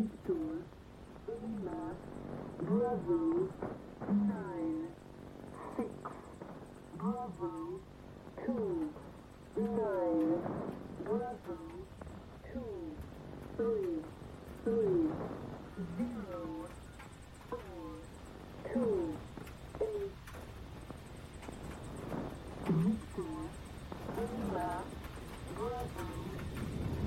Victor, Lima, Bravo, 9, 6, Bravo, 2, 9, Bravo, 2, 3, 3, 0, 4, 2, 8.